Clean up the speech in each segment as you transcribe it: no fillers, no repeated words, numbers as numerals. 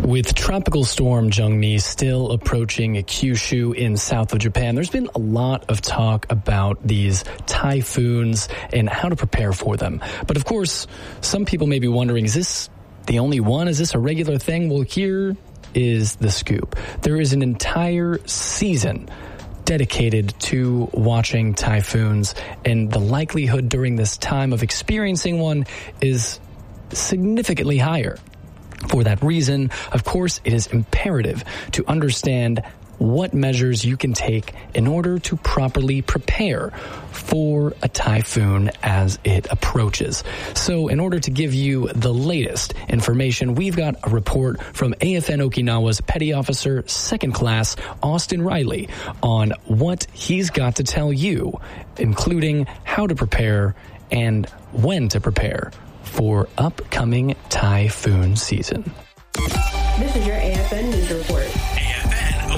With Tropical Storm Jungmi still approaching Kyushu in south of Japan, there's been a lot of talk about these typhoons and how to prepare for them. But of course, some people may be wondering, is this the only one? Is this a regular thing? Well, here is the scoop. There is an entire season dedicated to watching typhoons, and the likelihood during this time of experiencing one is significantly higher. For that reason, of course, it is imperative to understand what measures you can take in order to properly prepare for a typhoon as it approaches. So in order to give you the latest information, we've got a report from AFN Okinawa's Petty Officer 2nd Class Austin Riley on what he's got to tell you, including how to prepare and when to prepare for upcoming typhoon season. This is your AFN News Report. AFN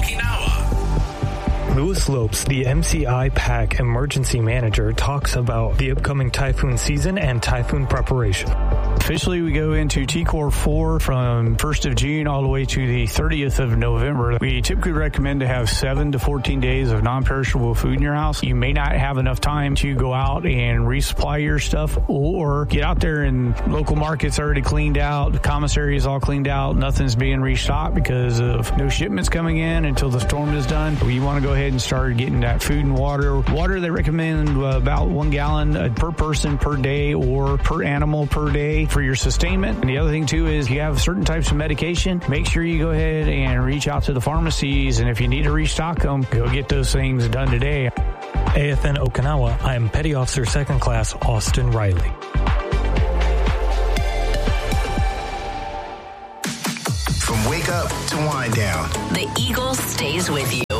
Okinawa. Louis Lopes, the MCI PAC Emergency Manager, talks about the upcoming typhoon season and typhoon preparation. Officially, we go into TCOR 4 from 1st of June all the way to the 30th of November. We typically recommend to have 7 to 14 days of non-perishable food in your house. You may not have enough time to go out and resupply your stuff, or get out there and local markets already cleaned out, the commissary is all cleaned out, nothing's being restocked because of no shipments coming in until the storm is done. We want to go ahead and start getting that food and water. Water, they recommend about 1 gallon per person per day or per animal per day for your sustainment. And the other thing too is, you have certain types of medication, make sure you go ahead and reach out to the pharmacies, and if you need to restock them, go get those things done today. AFN Okinawa, I am Petty Officer 2nd Class Austin Riley. From wake up to wind down, the Eagle stays with you.